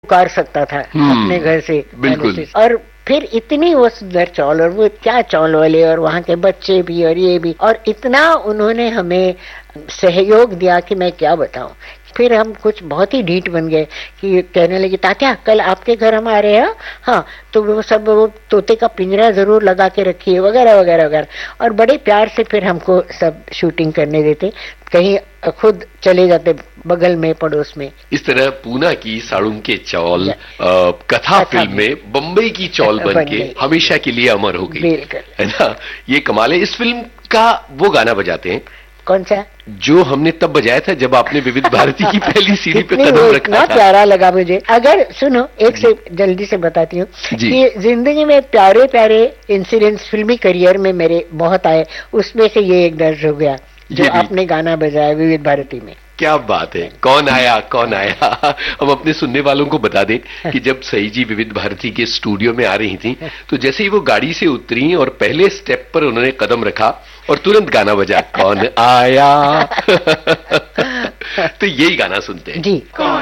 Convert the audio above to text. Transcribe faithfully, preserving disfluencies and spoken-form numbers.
पुकार सकता था अपने घर से, बिल्कुल। और फिर इतनी वो सुंदर चौल, और वो क्या चौल वाले, और वहाँ के बच्चे भी और ये भी, और इतना उन्होंने हमें सहयोग दिया कि मैं क्या बताऊं। फिर हम कुछ बहुत ही ढीठ बन गए कि कहने लगे, तात्या कल आपके घर हम आ रहे हैं, हाँ तो वो सब वो तोते का पिंजरा जरूर लगा के रखिए, वगैरह वगैरह वगैरह, और बड़े प्यार से फिर हमको सब शूटिंग करने देते, कहीं खुद चले जाते बगल में पड़ोस में। इस तरह पूना की साड़ुंग के चौल आ, कथा फिल्म में बम्बई की चौल बन के हमेशा के लिए अमर हो गई, है ना। ये कमाल है। इस फिल्म का वो गाना बजाते हैं, कौन सा जो हमने तब बजाया था जब आपने विविध भारती की पहली सीढ़ी पे कदम रखा इतना था। प्यारा लगा मुझे। अगर सुनो, एक से जल्दी से बताती हूँ कि जिंदगी में प्यारे प्यारे इंसिडेंट्स फिल्मी करियर में मेरे बहुत आए, उसमें से ये एक दर्ज हो गया जो आपने गाना बजाया विविध भारती में। क्या बात है। कौन आया कौन आया। हम अपने सुनने वालों को बता दें कि जब सई जी विविध भारती के स्टूडियो में आ रही थी, तो जैसे ही वो गाड़ी से उतरी और पहले स्टेप पर उन्होंने कदम रखा और तुरंत गाना बजा, कौन आया। तो यही गाना सुनते हैं जी। कौन